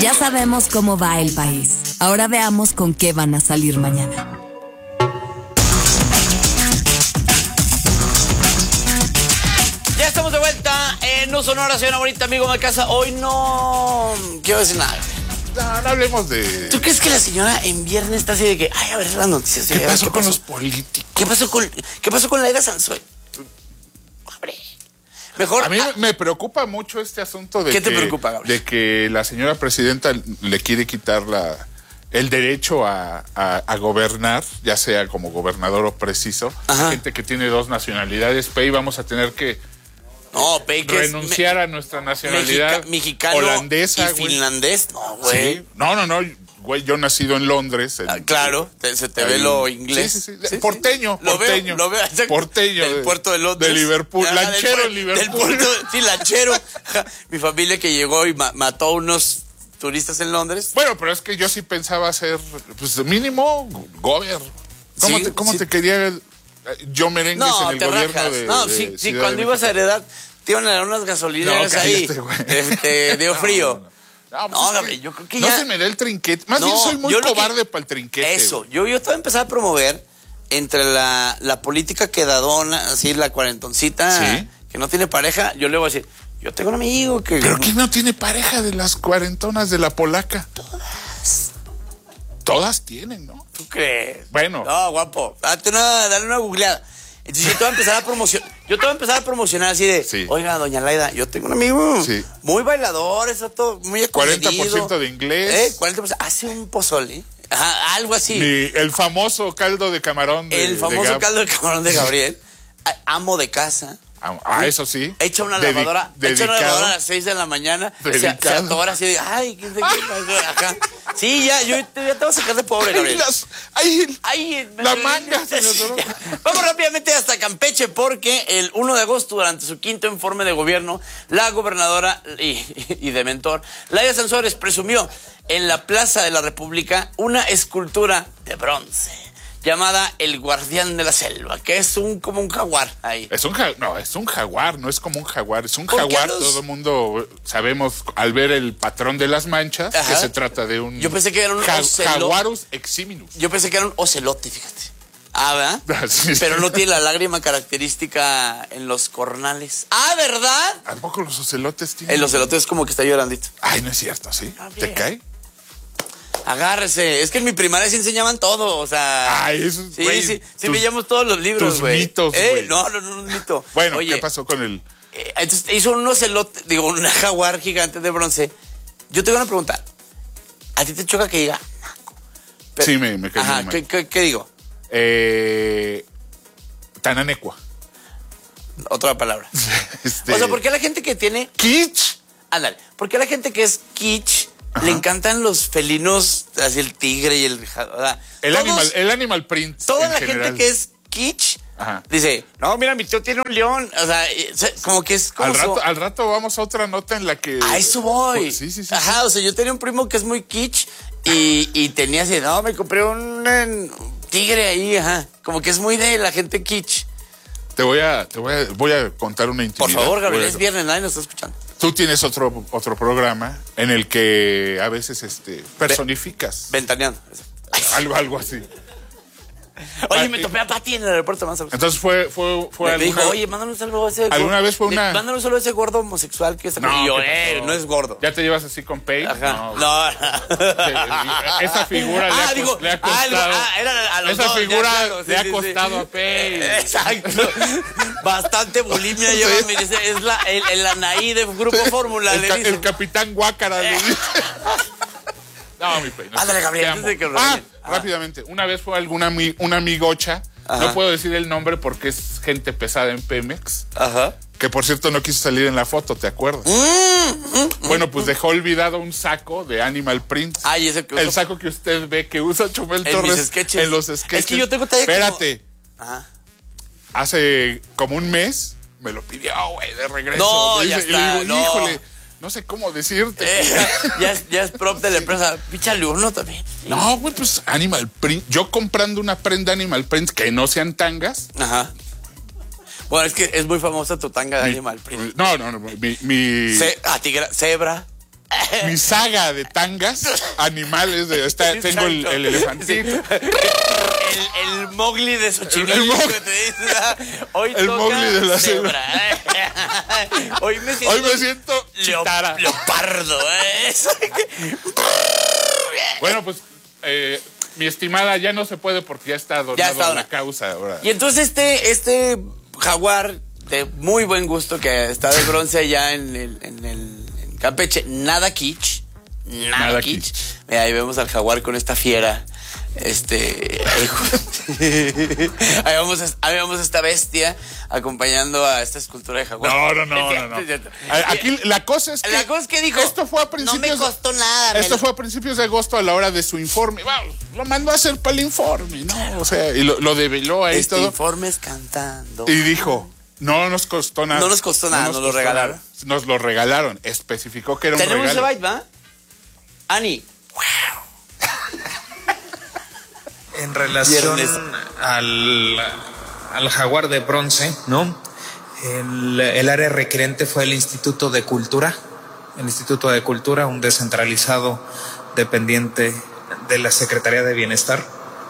Ya sabemos cómo va el país. Ahora veamos con qué van a salir mañana. Ya estamos de vuelta en No Sonora. Soy una bonita amigo de casa. Hoy no quiero decir nada. No hablemos de... ¿Tú crees que la señora en viernes está así de que, ay, a ver las noticias? ¿Qué pasó con los políticos? ¿Qué pasó con Laida Sansores? Hombre. Mejor. A mí me preocupa mucho este asunto de ¿Qué te preocupa, Gabriel? De que la señora presidenta le quiere quitar el derecho a gobernar, ya sea como gobernador o preciso. Ajá. Gente que tiene dos nacionalidades. Pei, vamos a tener que renunciar a nuestra nacionalidad mexicano holandesa y finlandés. No, güey. Sí. No, güey, yo nacido en Londres. Claro, se te ve lo inglés. Sí. Porteño. Lo veo, porteño. Del puerto de Londres. De Liverpool. Ah, Lanchero en Liverpool. Del puerto, sí, lanchero. Mi familia que llegó y mató a unos turistas en Londres. Bueno, pero es que yo sí pensaba ser, pues mínimo, gobierno. ¿Cómo te quería yo merengues en el gobierno rajas. de Sí, cuando ibas a heredar, te iban a dar unas gasolineras ahí. Dio frío. Yo creo que no ya... se me da el trinquete. Más bien soy muy cobarde para el trinquete. Eso, yo te voy a empezar a promover entre la política quedadona, así la cuarentoncita, ¿sí? Que no tiene pareja. Yo le voy a decir, yo tengo un amigo que... ¿Pero quién no tiene pareja de las cuarentonas de la polaca? Todas tienen, ¿no? ¿Tú crees? Bueno. No, guapo, dale una googleada. Entonces yo te voy a empezar a promocionar así de, sí. Oiga, doña Laida, yo tengo un amigo muy bailador, exacto, muy acomedido. 40% de inglés. 40%, hace un pozole. Ajá, algo así. El famoso caldo de camarón caldo de camarón de Gabriel. Amo de casa. Eso sí. Echa una lavadora a las 6 de la mañana. Se atora así de, ay, ¿qué acá? Sí, ya te voy a sacar de pobre, Gabriel. La manga. Vamos rápidamente hasta Campeche porque el 1 de agosto, durante su quinto informe de gobierno, la gobernadora y de mentor, Laida Sansores, presumió en la Plaza de la República una escultura de bronce llamada El Guardián de la Selva, que es como un jaguar ahí. Es un jaguar, no es como un jaguar, es un jaguar. Todo el mundo sabemos al ver el patrón de las manchas que se trata de un... Yo pensé que era un Jaguarus eximinus. Yo pensé que era un ocelote, fíjate. ¿Verdad? Sí. Pero no tiene la lágrima característica en los cornales. ¿Verdad? ¿A poco los ocelotes tienen? El ocelote es como que está llorandito. Ay, no es cierto, ¿sí? ¿Te cae? Agárrese, es que en mi primaria sí enseñaban todo, o sea... Ay, eso es, güey, sí, veíamos todos los libros, güey. Mitos, güey. No es mito. Bueno, oye, ¿qué pasó con él? Entonces hizo un ocelote, un jaguar gigante de bronce. Yo te voy a preguntar, ¿a ti te choca que diga naco? Sí, me cae Ajá, mal. ¿qué digo? Tananecua. Otra palabra. O sea, ¿por qué a la gente que tiene... Kitsch? Ándale, ¿por qué a la gente que es kitsch le encantan los felinos, así el tigre y el animal print? Toda la gente que es kitsch dice, no, mira, mi tío tiene un león. O sea, como que es como... Al rato vamos a otra nota en la que... A eso voy. Sí. Ajá, o sea, yo tenía un primo que es muy kitsch y tenía así, no, me compré un tigre ahí, como que es muy de la gente kitsch. Voy a contar una intimidad. Por favor, Gabriel, es viernes, nadie nos está escuchando. Tú tienes otro programa en el que a veces personificas. Ventaneando. Algo así. Oye, me topé a Pati en el aeropuerto. Entonces fue me dijo, oye, mándale un saludo a ese... ¿Alguna vez fue una...? Mándale un saludo a ese gordo homosexual que está con... No, y yo, no es gordo. ¿Ya te llevas así con Pei? Ajá. No. Esa figura le ha costado... Era a los esa dos, figura claro, le ha costado a Pei. Exacto. Bastante bulimia lleva, me dice, es el Anaí de Grupo Fórmula. El capitán Guácara. No, mi Pei. Ándale, Gabriel. Rápidamente. Una vez fue una amigocha. No puedo decir el nombre porque es gente pesada en Pemex. Ajá. Que por cierto no quiso salir en la foto, ¿te acuerdas? Bueno, pues dejó olvidado un saco de Animal Print. Ay, ese que el saco que usted ve que usa Chumel Torres en los sketches. Es que yo tengo talla. Espérate. Ajá. Hace como un mes me lo pidió, güey, de regreso. No, ya está. Y le digo, híjole, no sé cómo decirte. Ya es prop de la empresa. Píchale uno también. No, güey, pues Animal Print. Yo comprando una prenda Animal Print que no sean tangas. Ajá. Bueno, es que es muy famosa tu tanga de Animal Print. No. Tigre, cebra. mi saga de tangas animales. Tengo el elefantito. El Mowgli de Xochimilco. Hoy el toca Mowgli de la cebra. Hoy me siento chitara. Leopardo. Bueno, pues mi estimada ya no se puede porque ya está donado la causa ahora. Y entonces este jaguar de muy buen gusto que está de bronce allá en Campeche, nada kitsch. Mira, ahí vemos al jaguar con esta fiera. Ahí vamos esta bestia acompañando a esta escultura de jaguar. No. Aquí la cosa es que dijo, esto fue a principios, no me costó nada. Esto fue a principios de agosto a la hora de su informe. Vamos, lo mandó a hacer para el informe, ¿no? O sea, y lo develó ahí todo. Informes cantando. Y dijo, no nos costó nada. No nos costó nada, nos lo regalaron. Nos lo regalaron. Especificó que era un regalo. Tenemos ese byte, ¿va? Ani. En relación al jaguar de bronce, ¿no? El área requerente fue el Instituto de Cultura. El Instituto de Cultura, un descentralizado dependiente de la Secretaría de Bienestar.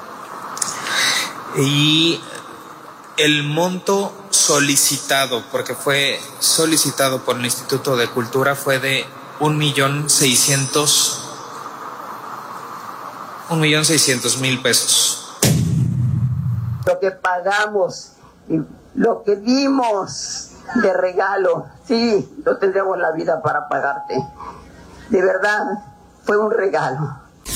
Y el monto solicitado, porque fue solicitado por el Instituto de Cultura, fue de 1,600,000 pesos. Lo que pagamos y lo que dimos de regalo, sí, no tendremos la vida para pagarte. De verdad, fue un regalo.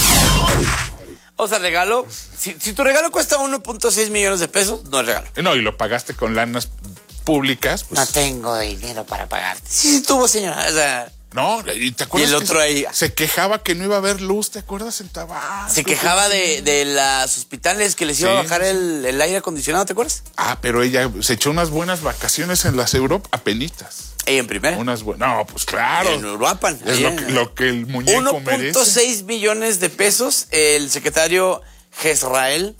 O sea, regalo, si tu regalo cuesta 1.6 millones de pesos, no es regalo. No, y lo pagaste con lanas públicas. Pues, no tengo dinero para pagarte. Sí, tuvo, señora, o sea... No, y te acuerdas y el otro ahí se quejaba que no iba a haber luz, ¿te acuerdas? En Tabasco. Se quejaba de los hospitales que les iba a bajar el aire acondicionado, ¿te acuerdas? Pero ella se echó unas buenas vacaciones en las Europa, apenitas. ¿Y en primera? No, pues claro. En Uruapan. Es lo que el muñeco merece. 1.6 millones de pesos, el secretario Jezrael.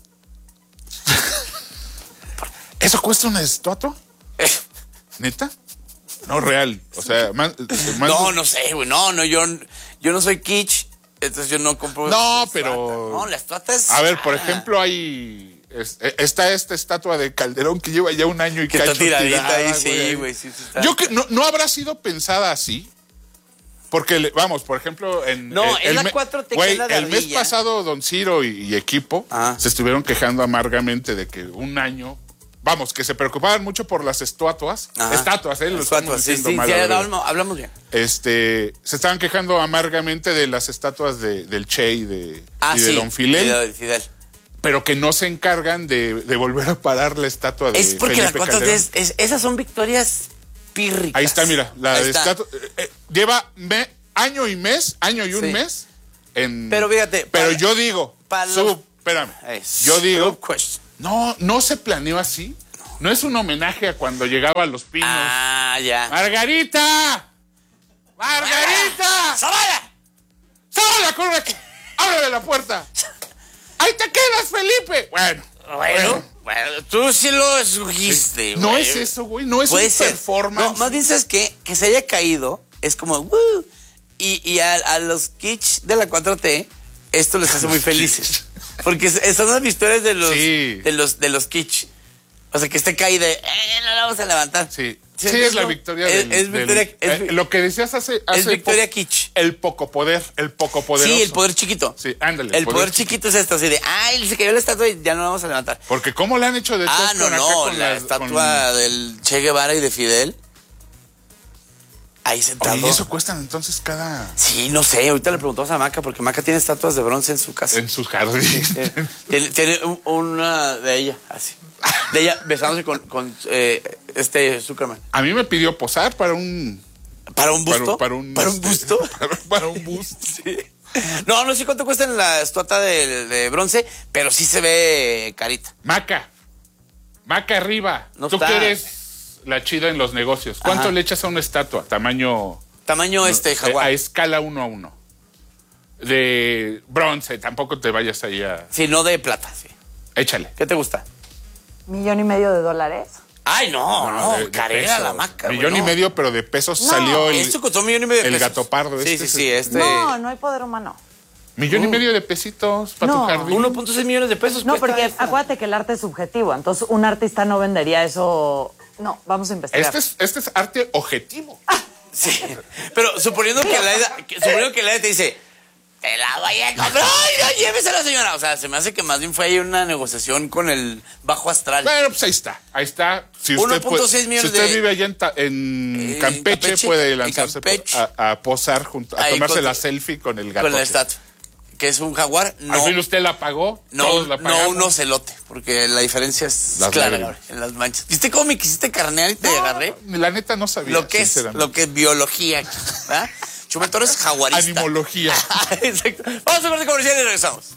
¿Eso cuesta una estatua? ¿Neta? No, real. O sea, no sé, güey. No, yo no soy kitsch, entonces yo no compro. No, pero. No, la estatua es. A ver, por ejemplo, está esta estatua de Calderón que lleva ya un año y que cacho está tiradita tirada, ahí, sí, güey. Sí, está. Yo que no habrá sido pensada así. Porque, vamos, por ejemplo, es la 4T que es la de el mes pasado, don Ciro y equipo se estuvieron quejando amargamente de que un año. Vamos, que se preocupaban mucho por las estatuas. Estatuas, lo estamos diciendo mal. Sí, hablamos bien. Se estaban quejando amargamente de las estatuas del Che y de Don Fidel. Pero que no se encargan de volver a parar la estatua de Es porque Felipe las 4T, esas son victorias pírricas. Ahí está, mira, la de estatua. Lleva año y un mes en... Pero fíjate. Pero yo digo, espérame, yo digo... No se planeó así. No es un homenaje a cuando llegaba a Los Pinos. Ya. ¡Margarita! ¡Zavala! ¡Zavala, corre aquí! ¡Ábrele la puerta! ¡Ahí te quedas, Felipe! Bueno, tú sí lo escogiste, güey. No es eso, güey. No es un performance. No, más bien sabes que se haya caído es como... Y a los kitsch de la 4T esto les hace muy felices. Porque son las victorias de los kitsch. O sea, que esté caída, no la vamos a levantar. Sí, es la victoria lo que decías hace es victoria kitsch. El poco poder. Sí, el poder chiquito. Sí, ándale. El poder chiquito es esto, así de, se cayó la estatua y ya no la vamos a levantar. Porque ¿cómo le han hecho de todo la estatua del Che Guevara y de Fidel. Ahí sentado. ¿Y eso cuestan entonces cada...? Sí, no sé, ahorita le preguntamos a Maca, porque Maca tiene estatuas de bronce en su casa. En sus jardines. Tiene una de ella, así. De ella besándose con Zuckerman. A mí me pidió posar para un... ¿Para un busto? ¿Para un busto? Para un busto. Sí. No sé cuánto cuesta en la estatua de bronce, pero sí se ve carita. Maca arriba. Tú que eres la chida en los negocios. ¿Cuánto le echas a una estatua? Tamaño jaguar. A escala 1:1. De bronce, tampoco te vayas ahí a... Sí, no de plata, sí. Échale. ¿Qué te gusta? $1.5 million. Ay, no, carera la maca. Millón y medio, pero de pesos salió esto costó $1,5 millones de pesos. El gato pardo. Sí, No hay poder humano. $1,5 millones de pesitos para tu jardín. 1.6 millones de pesos. No, porque acuérdate que el arte es subjetivo. Entonces, un artista no vendería eso. No, vamos a investigar. Este es arte objetivo. Sí, pero suponiendo que Laida te dice, te la voy a comprar, ¡ay, no, llévesela, señora! O sea, se me hace que más bien fue ahí una negociación con el bajo astral. Bueno, pues ahí está. Si usted 1.6 millones si usted vive allá en Campeche, puede lanzarse a posar, a tomarse la selfie con el gato. Con la estatua. Que es un jaguar. No, al fin usted la pagó. No un ocelote, porque la diferencia es clara en las manchas. ¿Viste cómo me quisiste carnear y te agarré? La neta no sabía. Lo que es biología aquí, ¿verdad? Chumel Torres, jaguarista. Animología. Exacto. Vamos a ver de comercial y regresamos.